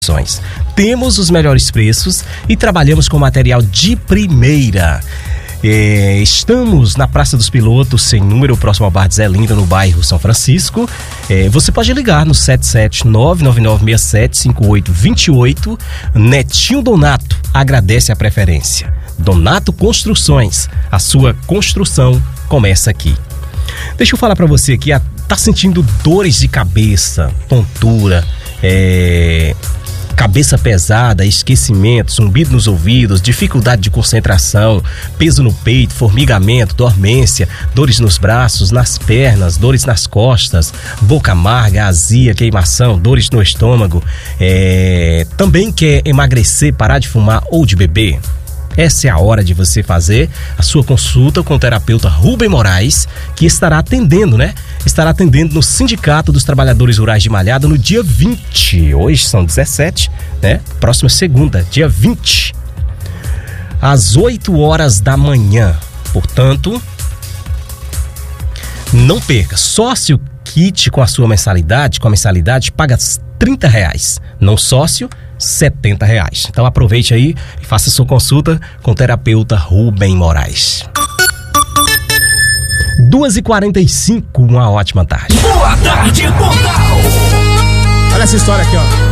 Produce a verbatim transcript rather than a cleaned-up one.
Temos os melhores preços e trabalhamos com material de primeira. É, estamos na Praça dos Pilotos, sem número, próximo ao Bar de Zé Lindo, no bairro São Francisco. É, você pode ligar no sete sete nove nove nove seis sete cinco oito dois oito. Netinho Donato agradece a preferência. Donato Construções, a sua construção começa aqui. Deixa eu falar pra você que tá sentindo dores de cabeça, tontura, é... cabeça pesada, esquecimento, zumbido nos ouvidos, dificuldade de concentração, peso no peito, formigamento, dormência, dores nos braços, nas pernas, dores nas costas, boca amarga, azia, queimação, dores no estômago. É... Também quer emagrecer, parar de fumar ou de beber? Essa é a hora de você fazer a sua consulta com o terapeuta Rubem Moraes, que estará atendendo, né? Estará atendendo no Sindicato dos Trabalhadores Rurais de Malhada no dia vinte. Hoje são dezessete, né? Próxima segunda, dia vinte, às oito horas da manhã. Portanto, não perca. Sócio kit com a sua mensalidade, com a mensalidade, paga trinta reais. Não sócio, setenta reais. Então aproveite aí e faça sua consulta com o terapeuta Rubem Moraes. duas e quarenta e cinco, uma ótima tarde. Boa tarde, Portal! Olha essa história aqui, ó.